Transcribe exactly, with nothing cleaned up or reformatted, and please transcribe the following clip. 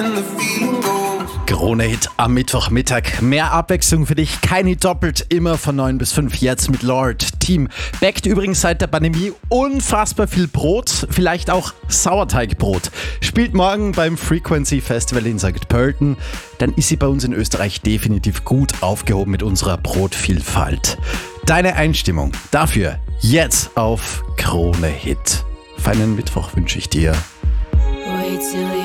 Krone-Hit am Mittwochmittag. Mehr Abwechslung für dich, kein Hit doppelt, immer von neun bis fünf, jetzt mit Lord. Team backt übrigens seit der Pandemie unfassbar viel Brot, vielleicht auch Sauerteigbrot. Spielt morgen beim Frequency Festival in Sankt Pölten, dann ist sie bei uns in Österreich definitiv gut aufgehoben mit unserer Brotvielfalt. Deine Einstimmung dafür jetzt auf Krone-Hit. Feinen Mittwoch wünsche ich dir. Wait till